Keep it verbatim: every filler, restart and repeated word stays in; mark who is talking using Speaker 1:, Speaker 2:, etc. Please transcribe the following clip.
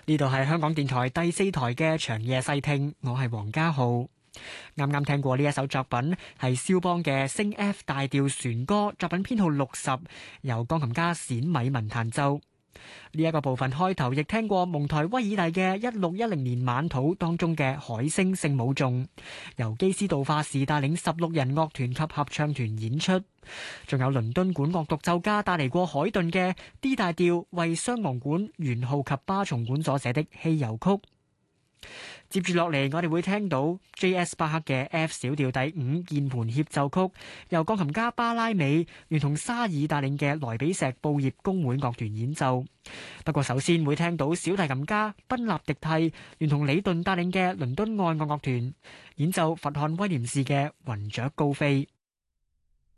Speaker 1: 呢度係香港電台第四台嘅長夜細聽，我係黃家浩。啱啱聽過呢一首作品，係肖邦嘅升 F 大調旋歌，作品編號六十，由鋼琴家冼米文彈奏。呢一個部分開頭亦聽過蒙台威爾第嘅一六一零年晚禱當中嘅海星聖母頌，由基斯道化士帶領十六人樂團及合唱團演出。仲有倫敦管樂獨奏家帶嚟過海頓嘅 D 大調為雙簧管、圓號及巴松管所寫的稀有曲。接住落嚟，我哋會聽到 J S 巴克嘅 F 小調第五鍵盤協奏曲，由鋼琴家巴拉美聯同沙爾帶領嘅萊比錫布葉公會樂團演奏。不過首先會聽到小提琴家賓納迪蒂聯同李頓帶領嘅倫敦愛樂樂團演奏佛漢威廉士嘅雲雀高飛。